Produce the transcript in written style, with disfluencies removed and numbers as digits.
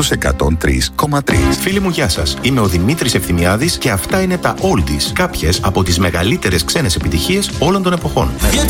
στους 103,3. Φίλοι μου, γεια σας. Είμαι ο Δημήτρης Ευθυμιάδης και αυτά είναι τα Oldies. Κάποιες από τις μεγαλύτερες ξένες επιτυχίες όλων των εποχών. Γιατί